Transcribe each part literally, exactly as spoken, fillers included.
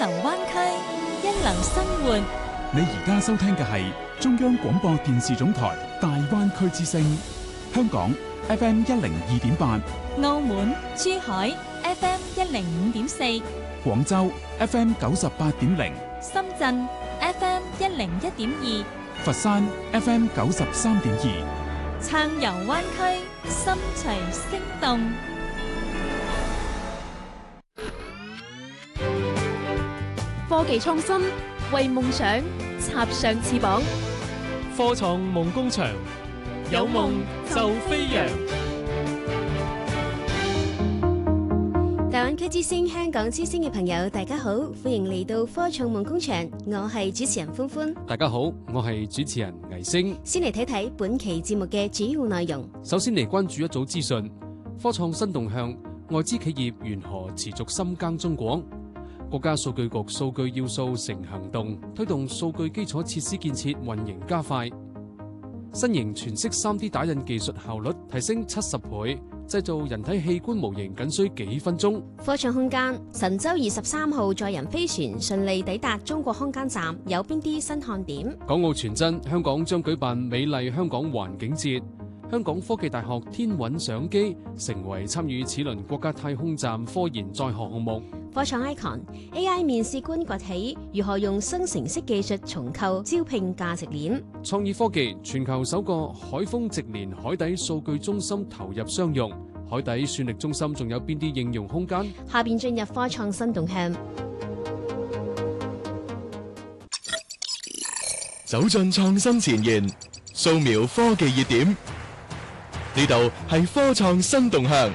灣區，一流生活。 你而家收聽嘅係中央廣播電視總台大灣區之聲，香港 F M 一零二點八， 澳門、珠海 F M 一零五點四， 廣州 F M 九十八點零， 深圳 F M 一零一點二， 佛山 F M 九十三點二， 暢遊灣區，心隨聲動。 科技創新，為夢想插上翅膀。 科創夢工場，有夢就飛揚。 大灣區之聲、香港之聲嘅朋友，大家好，歡迎嚟到科創夢工場，我係主持人歡歡。 大家好，我係主持人倪星。 先嚟睇睇本期節目嘅主要內容。 首先嚟關注一組資訊：科創新動向，外資企業緣何持續深耕中國？國家數據局數據要素成行動，推動數據基礎設施建設運營加快。新型全息 三 D 打印技術效率提升七十倍，製造人體器官模型僅需幾分鐘。 科創空間，神舟二十三號載人飛船順利抵達中國空間站，有邊啲新看點？港澳傳真，香港將舉辦美麗香港環境節。香港科技大學天韻相機成為參與此輪國家太空站科研載荷項目。 科創 icon A I 面試官崛起，如何用生成式技術重構招聘價值鏈？ 創意科技，全球首個海豐直連海底數據中心投入商用，海底算力中心仲有邊啲應用空間？ 下邊進入科創新動向， 走進創新前沿，掃描科技熱點。呢度係科創新動向。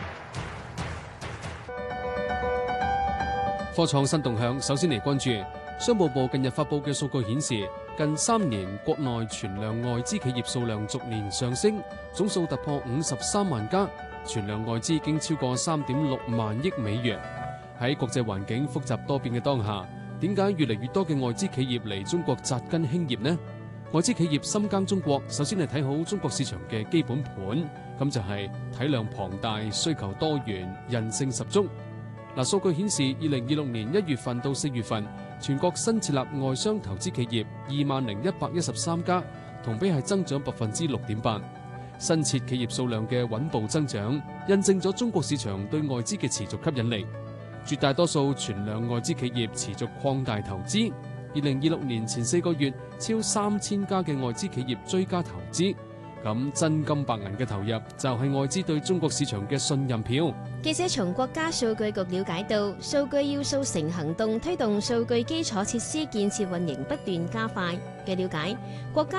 科創新動向，首先嚟關注商務部近日發佈嘅數據顯示，近三年國內存量外資企業數量逐年上升，總數突破五十三萬家，存量外資已經超過三點六萬億美元。喺國際環境複雜多變嘅當下，點解越嚟越多嘅外資企業嚟中國紮根興業呢？外資企業深耕中國，首先係睇好中國市場嘅基本盤，咁就係體量龐大、需求多元、韌性十足。嗱，數據顯示，二零二六年一月份到四月份，全國新設立外商投資企業二萬零一百一十三家，同比係增長百分之六點八。新設企業數量嘅穩步增長，印證咗中國市場對外資嘅持續吸引力。絕大多數存量外資企業持續擴大投資。二零二六年前四個月，超三千家嘅外資企業追加投資，咁真金白銀嘅投入就係外資對中國市場嘅信任票。 記者從國家數據局了解到，數據要素成行動推動數據基礎設施建設運營不斷加快。據了解，國家